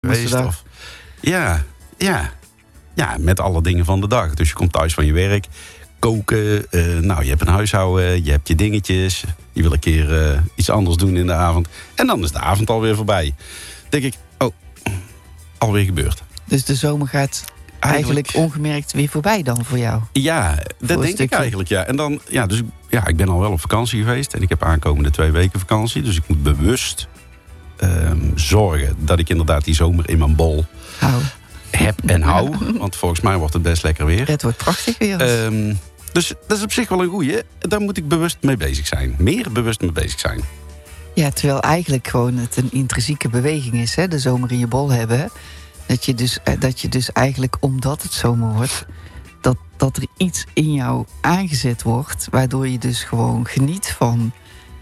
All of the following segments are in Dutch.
geweest. Of, ja, met alle dingen van de dag. Dus je komt thuis van je werk, koken, je hebt een huishouden, je hebt je dingetjes. Je wil een keer iets anders doen in de avond. En dan is de avond alweer voorbij. Denk ik, alweer gebeurd. Dus de zomer gaat eigenlijk ongemerkt weer voorbij dan voor jou? Ja, dat denk ik eigenlijk, ja. En dan, ik ben al wel op vakantie geweest. En ik heb aankomende 2 weken vakantie. Dus ik moet bewust zorgen dat ik inderdaad die zomer in mijn bol heb en hou. Want volgens mij wordt het best lekker weer. Het wordt prachtig weer. Dus dat is op zich wel een goeie. Daar moet ik bewust mee bezig zijn. Meer bewust mee bezig zijn. Ja, terwijl eigenlijk gewoon het een intrinsieke beweging is, hè? De zomer in je bol hebben. Dat je dus eigenlijk, omdat het zomer wordt, dat er iets in jou aangezet wordt, waardoor je dus gewoon geniet van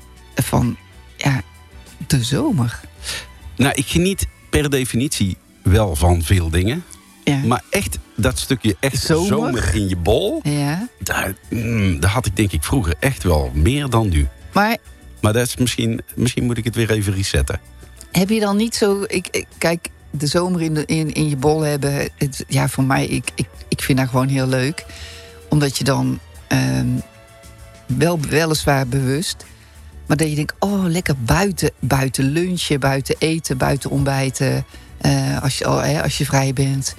de zomer. Nou, ik geniet per definitie wel van veel dingen. Ja. Maar echt, dat stukje echt zomer in je bol, daar had ik denk ik vroeger echt wel meer dan nu. Maar dat is misschien moet ik het weer even resetten. Heb je dan niet zo... Kijk, de zomer in je bol hebben... voor mij, ik vind dat gewoon heel leuk. Omdat je dan weliswaar bewust... maar dat je denkt, lekker buiten lunchen, buiten eten, buiten ontbijten... als je vrij bent.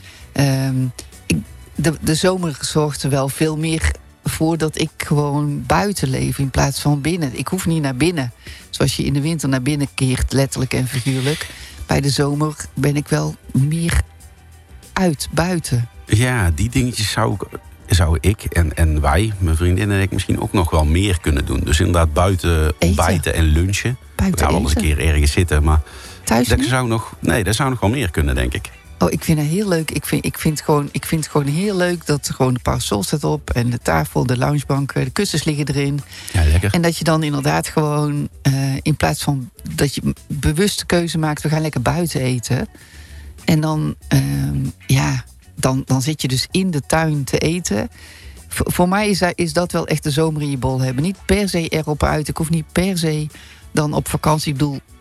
De zomer zorgt er wel veel meer voor dat ik gewoon buiten leef in plaats van binnen. Ik hoef niet naar binnen. Zoals je in de winter naar binnen keert, letterlijk en figuurlijk. Bij de zomer ben ik wel meer buiten. Ja, die dingetjes zou ik en wij, mijn vriendin en ik, misschien ook nog wel meer kunnen doen. Dus inderdaad buiten ontbijten en lunchen. We gaan wel eens een keer ergens zitten, maar thuis dat zou nog wel meer kunnen, denk ik. Ik vind het heel leuk. Ik vind het gewoon heel leuk dat gewoon de parasol staat op en de tafel, de loungebank, de kussens liggen erin. Ja, lekker. En dat je dan inderdaad gewoon, in plaats van dat je bewuste keuze maakt, we gaan lekker buiten eten. En dan zit je dus in de tuin te eten. Voor mij is dat wel echt de zomer in je bol hebben. Niet per se erop uit. Ik hoef niet per se dan op vakantie.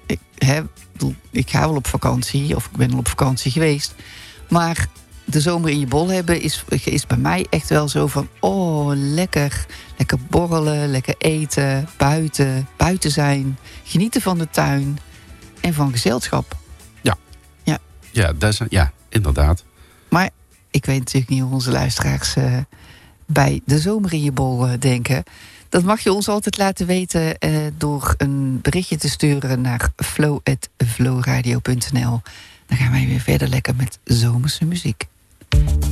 Ik ga wel op vakantie, of ik ben al op vakantie geweest. Maar de zomer in je bol hebben is bij mij echt wel zo van... lekker borrelen, lekker eten, buiten zijn. Genieten van de tuin en van gezelschap. Ja, inderdaad. Maar ik weet natuurlijk niet hoe onze luisteraars bij de zomer in je bol denken... Dat mag je ons altijd laten weten door een berichtje te sturen naar flow@flowradio.nl. Dan gaan wij weer verder lekker met zomerse muziek.